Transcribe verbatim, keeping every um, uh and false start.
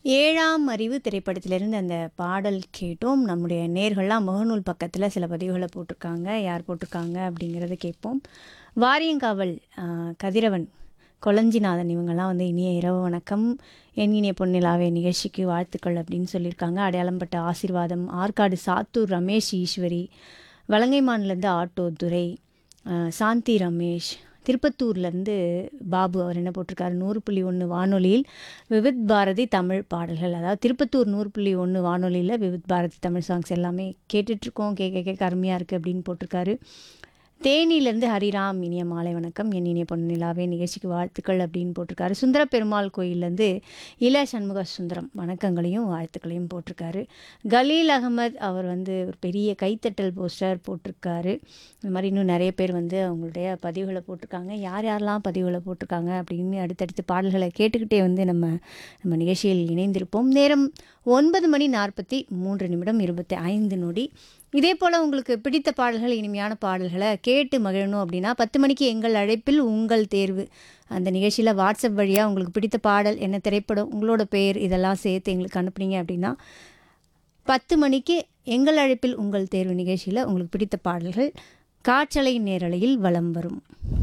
ஏழாம் அறிவு திரைப்படத்திலிருந்து அந்த பாடல் கேட்டோம். நம்முடைய நேயர்கள்லாம் முகநூல் பக்கத்துல சில பதிவுகள போட்டிருக்காங்க. யார் போட்டிருக்காங்க அப்படிங்கிறத கேட்போம். வாரியங்காவல் அ கதிரவன், கொளஞ்சிநாதன் இவங்கலாம் வந்து இனிய இரவு வணக்கம். என் இனிய பொன்னிலாவே நிகழ்ச்சிக்கு வாழ்த்துக்கள் அப்படின்னு சொல்லியிருக்காங்க. அடையாளம்பட்ட ஆசீர்வாதம், ஆற்காடு சாத்தூர் ரமேஷ் ஈஸ்வரி, வலங்கைமான்லேருந்து ஆட்டோ துரை, அ சாந்தி ரமேஷ், திருப்பத்தூர்லேருந்து பாபு அவர் என்ன போட்டிருக்காரு, நூறு புள்ளி ஒன்று வானொலியில் விவித் பாரதி தமிழ் பாடல்கள். அதாவது திருப்பத்தூர் நூறு புள்ளி ஒன்று வானொலியில் விவித் பாரதி தமிழ் சாங்ஸ் எல்லாமே கேட்டுட்ருக்கோம். கேட்க கேட்க அருமையாக இருக்குது அப்படின்னு போட்டிருக்காரு. தேனியிலேருந்து ஹரிராம் இனிய மாலை வணக்கம். என் இனிய பொன்னிலாவே நிகழ்ச்சிக்கு வாழ்த்துக்கள் அப்படின்னு போட்டிருக்காரு. சுந்தர பெருமாள் கோயிலேருந்து இள சண்முக சுந்தரம் வணக்கங்களையும் வாழ்த்துக்களையும் போட்டிருக்காரு. கலீல் அகமது அவர் வந்து ஒரு பெரிய கைத்தட்டல் போஸ்டர் போட்டிருக்காரு. இந்த மாதிரி இன்னும் நிறைய பேர் வந்து அவங்களுடைய பதிவுகளை போட்டிருக்காங்க. யார் யாரெல்லாம் பதிவுகளை போட்டிருக்காங்க அப்படின்னு அடுத்தடுத்து பாடல்களை கேட்டுக்கிட்டே வந்து நம்ம நம்ம நிகழ்ச்சியில் இணைந்திருப்போம். நேரம் ஒன்பது மணி நாற்பத்தி மூன்று நிமிடம் இருபத்தி ஐந்து நொடி. இதே போல் உங்களுக்கு பிடித்த பாடல்கள், இனிமையான பாடல்களை கேட்டு மகிழணும் அப்படின்னா பத்து மணிக்கு எங்கள் அழைப்பில் உங்கள் தேர்வு அந்த நிகழ்ச்சியில் வாட்ஸ்அப் வழியாக உங்களுக்கு பிடித்த பாடல் என்ன, திரைப்படம், உங்களோட பெயர் இதெல்லாம் சேர்த்து எங்களுக்கு அனுப்புனீங்க அப்படின்னா பத்து மணிக்கு எங்கள் அழைப்பில் உங்கள் தேர்வு நிகழ்ச்சியில் உங்களுக்கு பிடித்த பாடல்கள் காற்றலை நேரலையில் வலம் வரும்.